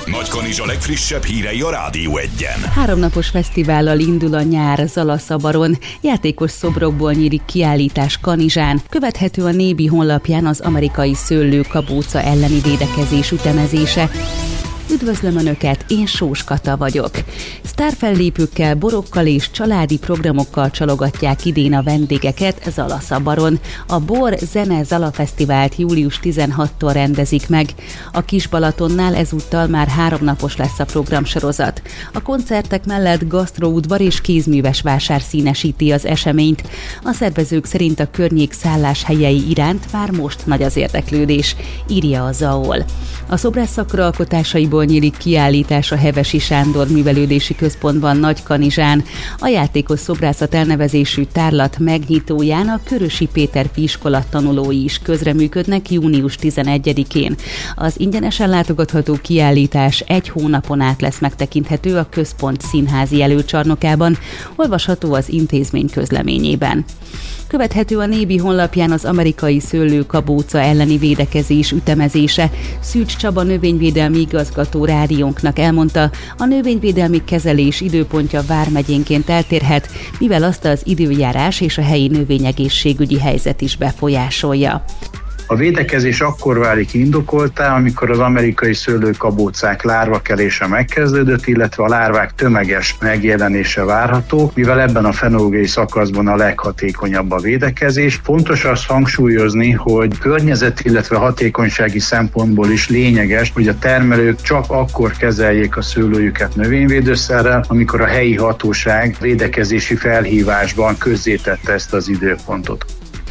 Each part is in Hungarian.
Nagykanizsa legfrissebb hírei a Rádió Egyen. 3 napos fesztivállal indul a nyár Zalaszabaron. Játékos szobrokból nyílik kiállítás Kanizsán. Követhető a Nébi honlapján az amerikai szőlőkabóca elleni védekezés ütemezése. Üdvözlöm Önöket, én Sós Kata vagyok. Sztárfellépőkkel, borokkal és családi programokkal csalogatják idén a vendégeket Zalaszabaron. A Bor Zene Zala Fesztivált július 16-tól rendezik meg. A Kis-Balatonnál ezúttal már 3 napos lesz a programsorozat. A koncertek mellett gasztroudvar és kézműves vásár színesíti az eseményt. A szervezők szerint a környék szálláshelyei iránt már most nagy az érdeklődés, írja a ZAOL. A szobrász szakraalkotásaiból nyílik kiállítás a Hevesi Sándor Művelődési Központban Nagykanizsán. A játékos szobrászat elnevezésű tárlat megnyitóján a Körösi Péterfi iskola tanulói is közreműködnek június 11-én. Az ingyenesen látogatható kiállítás 1 hónapon át lesz megtekinthető a központ színházi előcsarnokában, olvasható az intézmény közleményében. Követhető a Nébi honlapján az amerikai szőlőkabóca elleni védekezés ütemezése. Szűcs Csaba növényvédelmi igazgató rádiónknak elmondta, a növényvédelmi kezelés időpontja vármegyénként eltérhet, mivel azt az időjárás és a helyi növényegészségügyi helyzet is befolyásolja. A védekezés akkor válik indokolttá, amikor az amerikai szőlőkabócák lárvakelése megkezdődött, illetve a lárvák tömeges megjelenése várható, mivel ebben a fenológiai szakaszban a leghatékonyabb a védekezés. Fontos azt hangsúlyozni, hogy környezet, illetve hatékonysági szempontból is lényeges, hogy a termelők csak akkor kezeljék a szőlőjüket növényvédőszerrel, amikor a helyi hatóság védekezési felhívásban közzétette ezt az időpontot.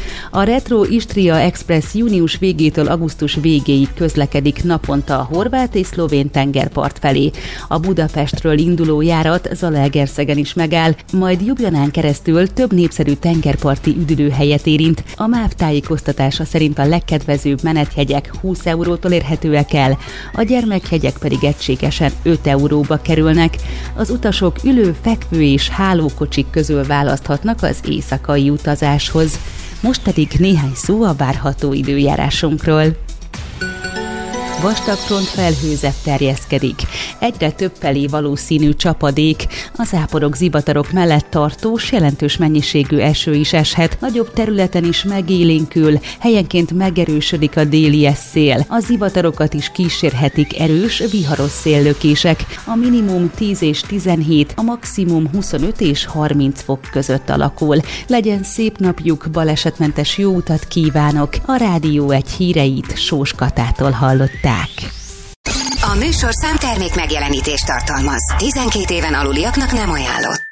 A Retro Istria Express június végétől augusztus végéig közlekedik naponta a horvát és szlovén tengerpart felé. A Budapestről induló járat Zalaegerszegen is megáll, majd Ljubljanán keresztül több népszerű tengerparti üdülőhelyet érint. A MÁV tájékoztatása szerint a legkedvezőbb menetjegyek 20 eurótól érhetőek el, a gyermekjegyek pedig egységesen 5 euróba kerülnek. Az utasok ülő, fekvő és hálókocsik közül választhatnak az éjszakai utazáshoz. Most pedig néhány szó a várható időjárásunkról. Vastag front felhőzet terjeszkedik. Egyre több felé valószínű csapadék. A záporok, zivatarok mellett tartós, jelentős mennyiségű eső is eshet. Nagyobb területen is megélénkül, helyenként megerősödik a déli szél. A zivatarokat is kísérhetik erős, viharos széllökések. A minimum 10 és 17, a maximum 25 és 30 fok között alakul. Legyen szép napjuk, balesetmentes jó utat kívánok. A Rádió Egy híreit Sós Katától hallották. A műsorszám termék megjelenítést tartalmaz. 12 éven aluliaknak nem ajánlott.